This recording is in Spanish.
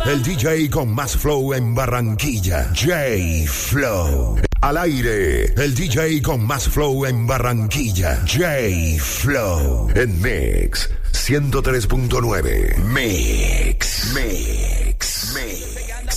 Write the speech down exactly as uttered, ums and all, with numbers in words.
el D J con más flow en Barranquilla, J-Flow. Al aire, el D J con más flow en Barranquilla, J-Flow. En Mix ciento tres punto nueve. Mix, Mix, Mix.